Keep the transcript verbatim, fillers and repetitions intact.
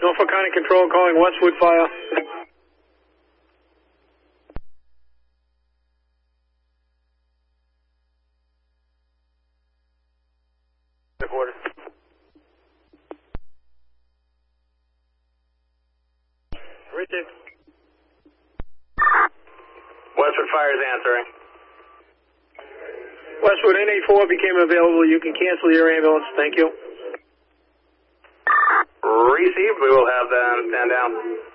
Norfolk County Control calling Westwood Fire. Richard. Westwood Fire is answering. Westwood, N A four became available. You can cancel your ambulance. Thank you. Received. We will have them stand down.